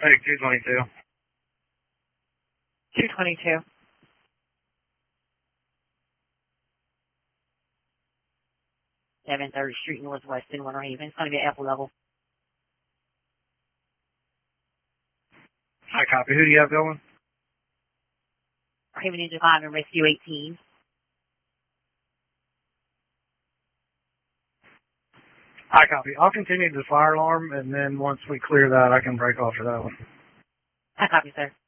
Hey, 222. 222. 730 Street Northwest in Winter Haven. It's going to be Apple level. Hi, copy. Who do you have going? Haven Engine 5 and Rescue 18. Hi, copy. I'll continue the fire alarm, and then once we clear that, I can break off for that one. I copy, sir.